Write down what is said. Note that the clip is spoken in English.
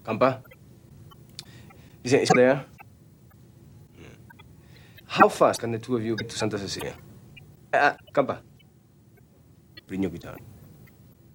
Kampa? Is there? How fast can the two of you get to Santa Cecilia? Kampa, bring your guitar.